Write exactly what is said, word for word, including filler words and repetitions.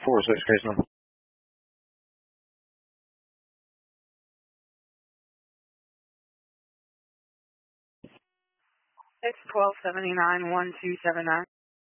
four six case number. Six twelve seventy nine one two seven nine.